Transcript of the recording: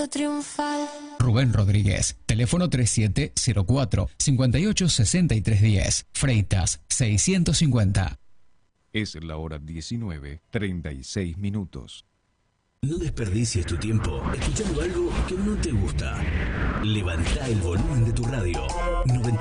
canto triunfal. Rubén Rodríguez, teléfono 3704-586310, Freitas 650. Es la hora 19:36. No desperdicies tu tiempo escuchando algo que no te gusta. Levantá el volumen de tu radio.